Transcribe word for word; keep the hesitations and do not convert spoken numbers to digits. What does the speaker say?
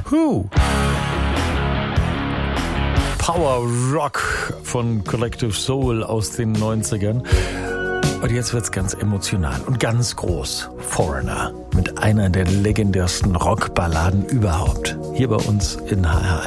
Who. Power Rock von Collective Soul aus den neunzigern. Und jetzt wird's ganz emotional und ganz groß. Foreigner mit einer der legendärsten Rockballaden überhaupt. Hier bei uns in H R